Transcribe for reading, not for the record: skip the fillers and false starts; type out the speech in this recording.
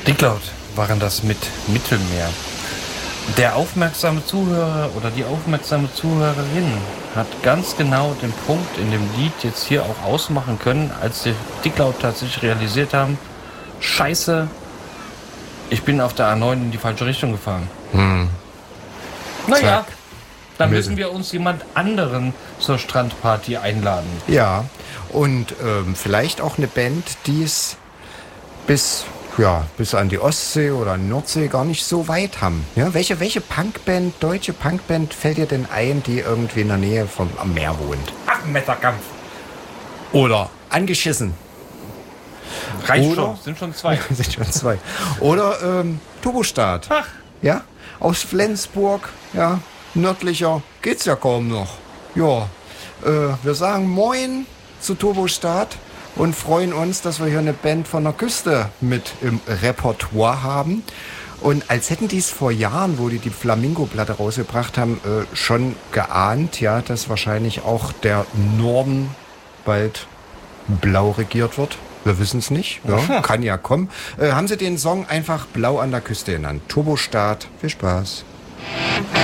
Dicklaut waren das mit Mittelmeer. Der aufmerksame Zuhörer oder die aufmerksame Zuhörerin hat ganz genau den Punkt in dem Lied jetzt hier auch ausmachen können, als die Dicklaut tatsächlich realisiert haben, Scheiße, ich bin auf der A9 in die falsche Richtung gefahren. Naja, dann müssen wir uns jemand anderen zur Strandparty einladen. Ja, und vielleicht auch eine Band, die es bis an die Ostsee oder Nordsee gar nicht so weit haben. Ja, welche Punkband, deutsche Punkband fällt dir denn ein, die irgendwie in der Nähe am Meer wohnt? Affenmesserkampf. Oder Angeschissen. Reicht schon, sind schon zwei. Sind schon zwei. Oder Turbostart. Ach. Ja, aus Flensburg, ja, nördlicher geht's ja kaum noch. Ja, wir sagen Moin zu Turbostart und freuen uns, dass wir hier eine Band von der Küste mit im Repertoire haben. Und als hätten die es vor Jahren, wo die Flamingo-Platte rausgebracht haben, schon geahnt, ja, dass wahrscheinlich auch der Norden bald blau regiert wird. Wir wissen es nicht, ja, kann ja kommen. Haben sie den Song einfach Blau an der Küste genannt. Turbostart, viel Spaß.